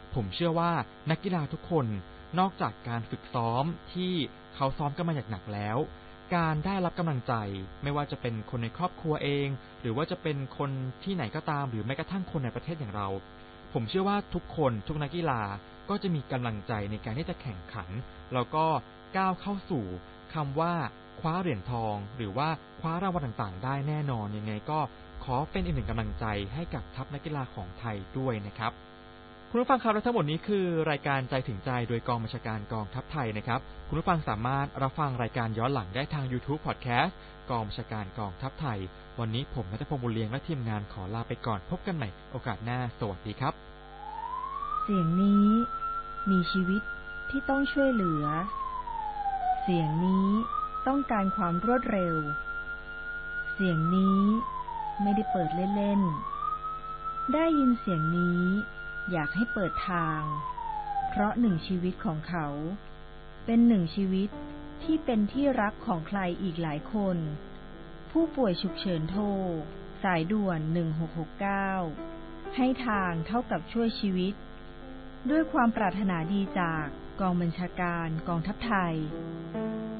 ผมเชื่อว่านักกีฬาทุกคนนอกจากการฝึกซ้อมที่เขาซ้อมกันมาอย่างหนักแล้วการได้รับกำลังใจไม่ว่าจะเป็นคนในครอบครัวเองหรือว่าจะเป็นคนที่ไหนก็ตามหรือแม้กระทั่งคนในประเทศอย่างเราผมเชื่อว่าทุกคนทุกนักกีฬาก็จะมีกำลังใจในการที่จะแข่งขันแล้วก็ก้าวเข้าสู่คำว่าคว้าเหรียญทองหรือว่าคว้ารางวัลต่างๆได้แน่นอนยังไงก็ขอเป็นอีกหนึ่งกำลังใจให้กับทัพนักกีฬาของไทยด้วยนะครับคุณผู้ฟังครับและทั้งหมดนี้คือรายการใจถึงใจโดยกองบัญชาการกองทัพไทยนะครับคุณผู้ฟังสามารถรับฟังรายการย้อนหลังได้ทาง YouTube Podcast กองบัญชาการกองทัพไทยวันนี้ผมณัฐพงษ์บุญเลี้ยงและทีมงานขอลาไปก่อนพบกันใหม่โอกาสหน้าสวัสดีครับเสียงนี้มีชีวิตที่ต้องช่วยเหลือเสียงนี้ต้องการความรวดเร็วเสียงนี้ไม่ได้เปิดเล่นๆได้ยินเสียงนี้อยากให้เปิดทางเพราะหนึ่งชีวิตของเขาเป็นหนึ่งชีวิตที่เป็นที่รักของใครอีกหลายคนผู้ป่วยฉุกเฉินโทรสายด่วน1669ให้ทางเท่ากับช่วยชีวิตด้วยความปรารถนาดีจากกองบัญชาการกองทัพไทย